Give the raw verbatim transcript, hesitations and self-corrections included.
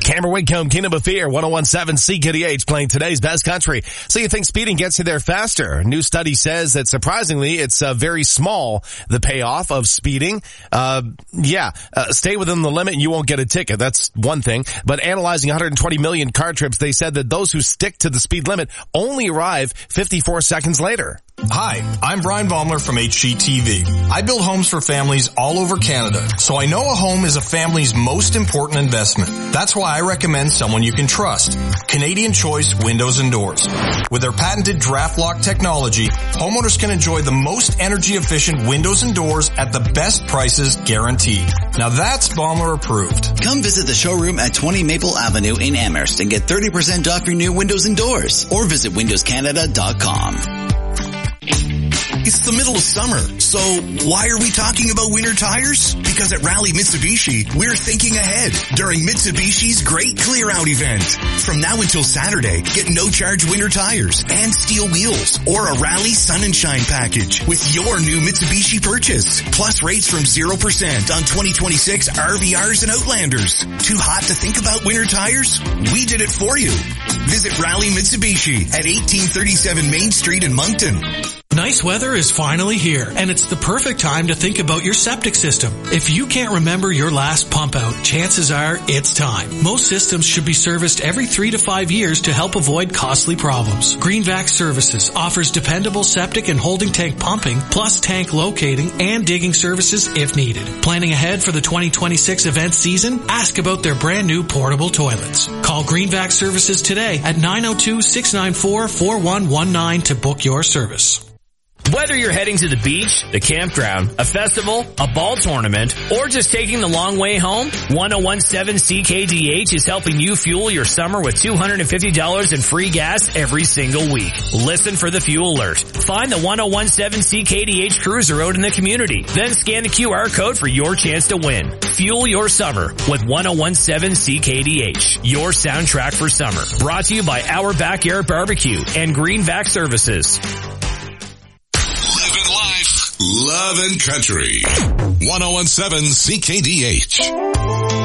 Cameron Whitcomb, Kingdom of Fear, one oh one seven C K D H, playing today's best country. So you think speeding gets you there faster? A new study says that surprisingly, it's uh, very small, the payoff of speeding. Uh, yeah, uh, stay within the limit and you won't get a ticket. That's one thing. But analyzing one hundred twenty million car trips, they said that those who stick to the speed limit only arrive fifty-four seconds later. Hi, I'm Brian Baumler from H G T V. I build homes for families all over Canada, so I know a home is a family's most important investment. That's why I recommend someone you can trust. Canadian Choice Windows and Doors. With their patented draft lock technology, homeowners can enjoy the most energy efficient windows and doors at the best prices guaranteed. Now that's Baumler approved. Come visit the showroom at twenty Maple Avenue in Amherst and get thirty percent off your new windows and doors, or visit windows canada dot com. It's the middle of summer, so why are we talking about winter tires? Because at Rally Mitsubishi, we're thinking ahead during Mitsubishi's Great Clear Out event. From now until Saturday, get no-charge winter tires and steel wheels or a Rally Sun and Shine package with your new Mitsubishi purchase. Plus rates from zero percent on twenty twenty-six R V Rs and Outlanders. Too hot to think about winter tires? We did it for you. Visit Rally Mitsubishi at eighteen thirty-seven Main Street in Moncton. Nice weather is finally here, and it's the perfect time to think about your septic system. If you can't remember your last pump out, chances are it's time. Most systems should be serviced every three to five years to help avoid costly problems. Greenvac Services offers dependable septic and holding tank pumping, plus tank locating and digging services if needed. Planning ahead for the twenty twenty-six event season? Ask about their brand new portable toilets. Call Greenvac Services today at nine oh two, six nine four, four one one nine to book your service. Whether you're heading to the beach, the campground, a festival, a ball tournament, or just taking the long way home, ten seventeen C K D H is helping you fuel your summer with two hundred fifty dollars in free gas every single week. Listen for the fuel alert. Find the ten seventeen C K D H cruiser out in the community. Then scan the Q R code for your chance to win. Fuel your summer with ten seventeen C K D H, your soundtrack for summer. Brought to you by Our Backyard Barbecue and Greenvac Services. Love and Country. ten seventeen C K D H.